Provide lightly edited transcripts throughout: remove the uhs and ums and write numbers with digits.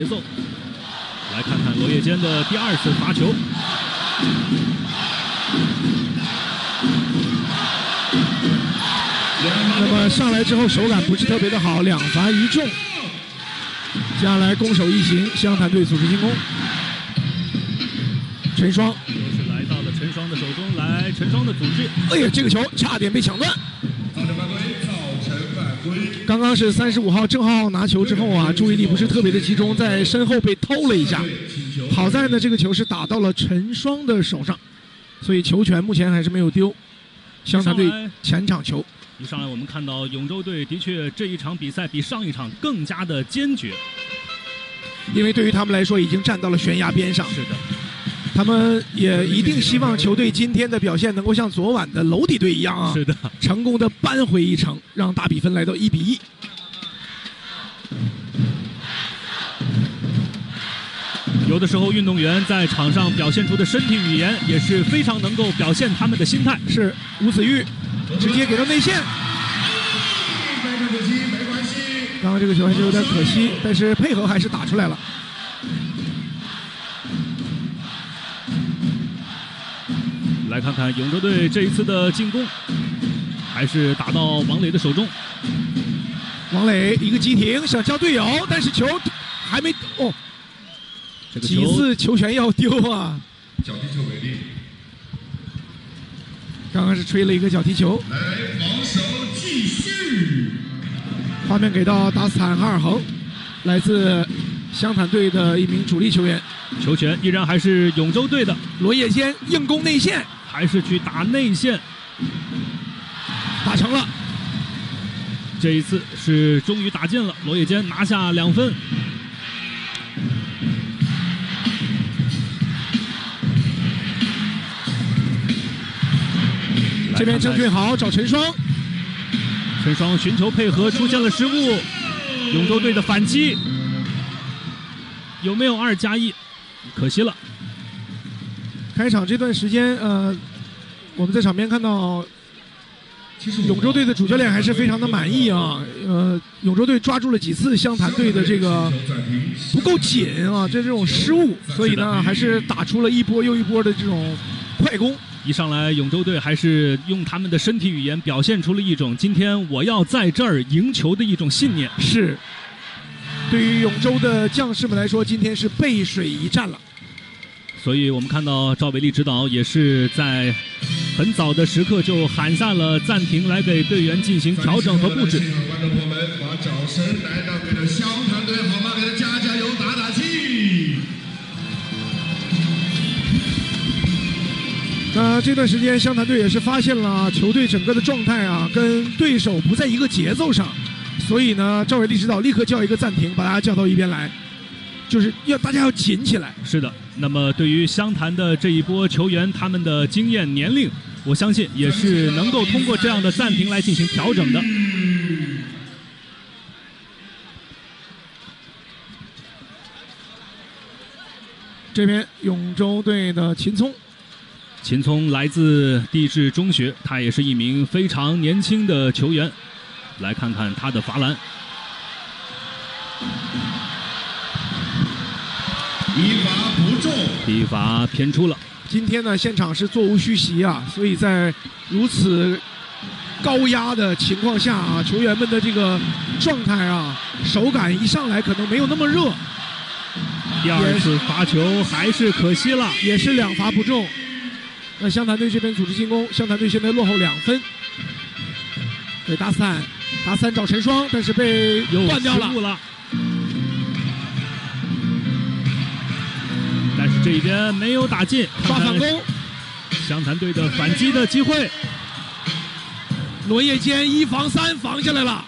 节奏。来看看罗叶坚的第2次罚球。 那么上来之后手感不是特别的好，2罚1中。接下来攻守一行，湘潭队组织进攻。陈双又是来到了陈双的手中，来陈双的组织。 哎呀，这个球差点被抢断。刚刚是35号郑浩拿球之后啊，注意力不是特别的集中，在身后被偷了一下。好在呢，这个球是打到了陈双的手上，所以球权目前还是没有丢。湘潭队前场球。 一上来我们看到永州队的确这一场比赛比上一场更加的坚决， 因为对于他们来说已经站到了悬崖边上。 是的， 他们也一定希望球队今天的表现能够像昨晚的娄底队一样啊， 是的， 成功的扳回一城，让大比分来到1比1。 有的时候运动员在场上表现出的身体语言也是非常能够表现他们的心态。 是吴子玉直接给到内线，刚刚这个球还是有点可惜，但是配合还是打出来了。 来看看永州队这一次的进攻，还是打到王磊的手中。 王磊一个急停想叫队友，但是球还没哦， 这个几次球权要丢啊！ 脚踢球为例， 刚刚是吹了一个脚踢球。 来防守继续。 画面给到达斯坦哈尔恒，来自湘潭队的一名主力球员。 球权依然还是永州队的， 罗叶坚硬攻内线， 还是去打内线， 打成了。 这一次是终于打进了，罗叶坚拿下2分。 这边郑俊豪找陈双， 陈双寻求配合出现了失误，永州队的反击有没有2+1？可惜了。 开场这段时间，我们在场边看到，永州队的主教练还是非常的满意啊。永州队抓住了几次湘潭队的这个不够紧啊，这种失误，所以呢，还是打出了一波又一波的这种快攻。 一上来，永州队还是用他们的身体语言表现出了一种今天我要在这儿赢球的一种信念。 是，对于永州的将士们来说，今天是背水一战了。 所以我们看到赵伟丽指导也是在很早的时刻就喊下了暂停，来给队员进行调整和布置。 观众朋友们，把掌声来到给了湘潭队，好吗？给他加加油，打打气。 这段时间湘潭队也是发现了球队整个的状态啊，跟对手不在一个节奏上，所以呢，赵伟丽指导立刻叫一个暂停，把大家叫到一边来，就是要大家要紧起来。 是的，那么对于湘潭的这一波球员，他们的经验年龄，我相信也是能够通过这样的暂停来进行调整的。 这边永州队的秦聪。 秦聪来自地质中学，他也是一名非常年轻的球员。来看看他的罚篮， 一罚不中， 第一罚偏出了。 今天呢，现场是座无虚席啊，所以在如此高压的情况下啊，球员们的这个状态啊，手感一上来可能没有那么热。 第2次罚球还是可惜了， 也是2罚不中。那湘潭队这边组织进攻，湘潭队现在落后2分。给达斯坦找陈双，但是被断掉了。 但是这边没有打进， 抓反攻， 湘潭队的反击的机会。 罗叶坚1防3防下来了，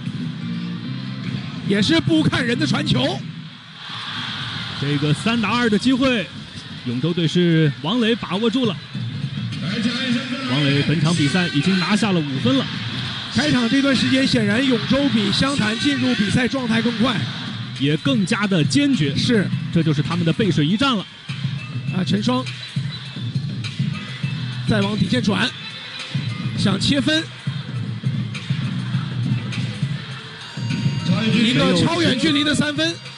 也是不看人的传球。 这个3打2的机会，永州队是王磊把握住了。王磊本场比赛已经拿下了5分了。 开场这段时间，显然永州比湘潭进入比赛状态更快， 也更加的坚决。 是， 这就是他们的背水一战了。 陈双再往底线转，想切分，一个超远距离的3分。